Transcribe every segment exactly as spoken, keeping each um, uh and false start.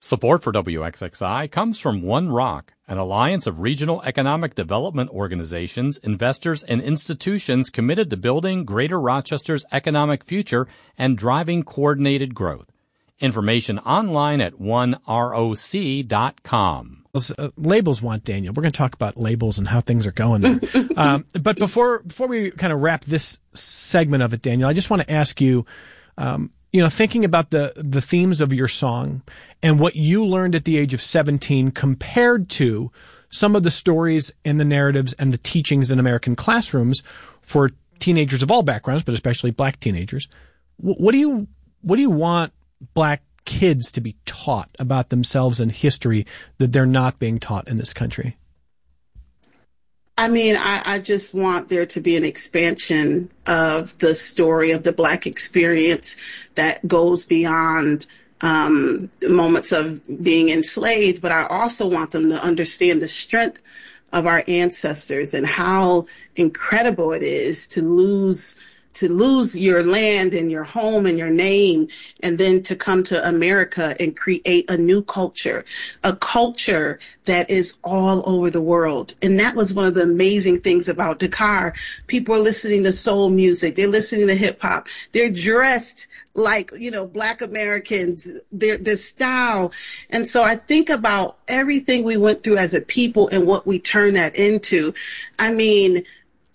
Support for W X X I comes from One Rock, an alliance of regional economic development organizations, investors, and institutions committed to building Greater Rochester's economic future and driving coordinated growth. Information online at one roc dot com. Uh, labels want Daniel. We're going to talk about labels and how things are going there. um, but before before we kind of wrap this segment of it, Daniel, I just want to ask you, um, you know, thinking about the the themes of your song and what you learned at the age of seventeen compared to some of the stories and the narratives and the teachings in American classrooms for teenagers of all backgrounds, but especially black teenagers. What do you what do you want black kids to be taught about themselves and history that they're not being taught in this country? I mean, I, I just want there to be an expansion of the story of the Black experience that goes beyond um, moments of being enslaved. But I also want them to understand the strength of our ancestors and how incredible it is to lose to lose your land and your home and your name, and then to come to America and create a new culture, a culture that is all over the world. And that was one of the amazing things about Dakar. People are listening to soul music. They're listening to hip hop. They're dressed like, you know, Black Americans, their, their style. And so I think about everything we went through as a people and what we turned that into. I mean,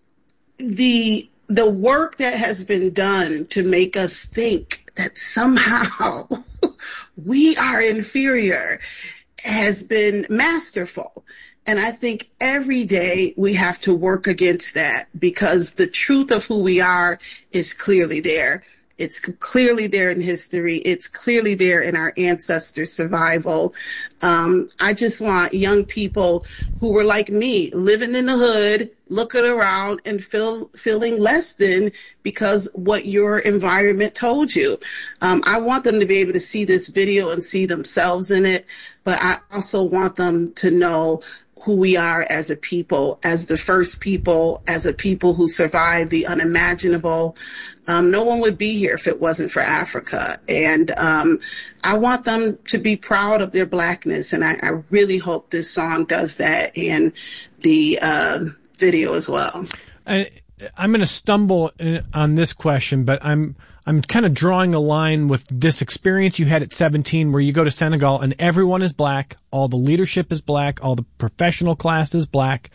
the The work that has been done to make us think that somehow we are inferior has been masterful. And I think every day we have to work against that, because the truth of who we are is clearly there. It's clearly there in history. It's clearly there in our ancestors' survival. Um, I just want young people who were like me, living in the hood, looking around and feel, feeling less than because what your environment told you. Um, I want them to be able to see this video and see themselves in it, but I also want them to know who we are as a people, as the first people, as a people who survived the unimaginable. Um, no one would be here if it wasn't for Africa. And um, I want them to be proud of their Blackness. And I, I really hope this song does that, and the uh, video as well. I, I'm going to stumble on this question, but I'm I'm kind of drawing a line with this experience you had at seventeen, where you go to Senegal and everyone is black, all the leadership is black, all the professional class is black,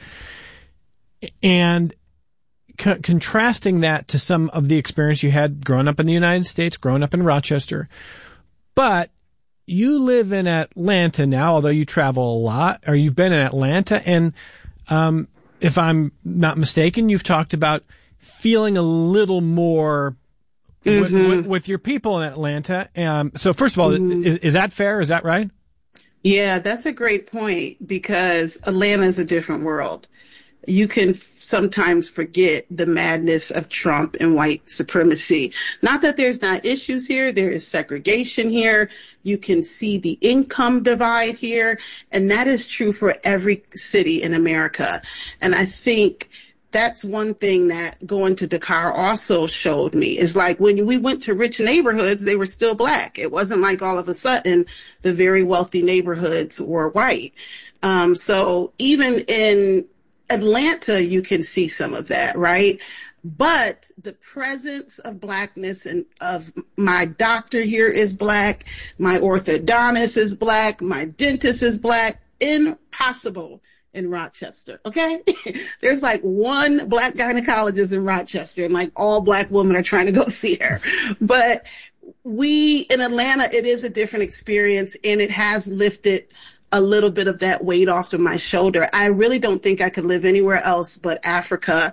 and co- contrasting that to some of the experience you had growing up in the United States, growing up in Rochester. But you live in Atlanta now, although you travel a lot, or you've been in Atlanta, and um, if I'm not mistaken, you've talked about feeling a little more Mm-hmm. With, with, with your people in Atlanta. Um, so first of all, mm-hmm. is, is that fair? Is that right? Yeah, that's a great point, because Atlanta is a different world. You can f- sometimes forget the madness of Trump and white supremacy. Not that there's not issues here. There is segregation here. You can see the income divide here. And that is true for every city in America. And I think that's one thing that going to Dakar also showed me, is like when we went to rich neighborhoods, they were still black. It wasn't like all of a sudden the very wealthy neighborhoods were white. Um, so even in Atlanta, you can see some of that, right? But the presence of Blackness and of my doctor here is black, my orthodontist is black, my dentist is black. Impossible in Rochester, okay? There's like one black gynecologist in Rochester, and like all black women are trying to go see her. But we, in Atlanta, it is a different experience, and it has lifted a little bit of that weight off of my shoulder. I really don't think I could live anywhere else but Africa,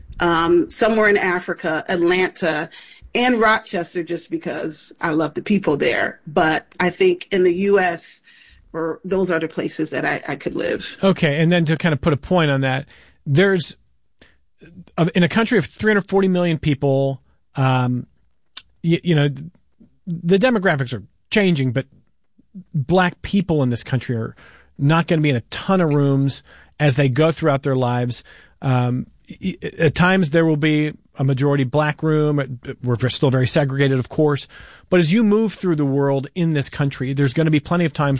um, somewhere in Africa, Atlanta, and Rochester, just because I love the people there. But I think in the U S, or those are the places that I, I could live. Okay, and then to kind of put a point on that, there's, in a country of three hundred forty million people, um, you, you know, the demographics are changing, but black people in this country are not going to be in a ton of rooms as they go throughout their lives. Um, at times there will be a majority black room. We're still very segregated, of course. But as you move through the world in this country, there's going to be plenty of times